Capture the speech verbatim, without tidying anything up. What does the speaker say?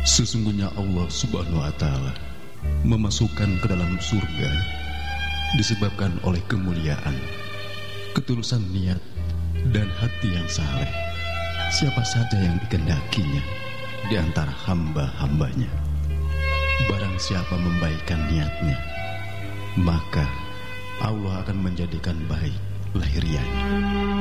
Sesungguhnya Allah Subhanahu wa Ta'ala memasukkan ke dalam surga disebabkan oleh kemuliaan, ketulusan niat, dan hati yang saleh. Siapa saja yang dikehendakinya di antara hamba-hambanya. Barang siapa membaikkan niatnya, maka Allah akan menjadikan baik lahirianya.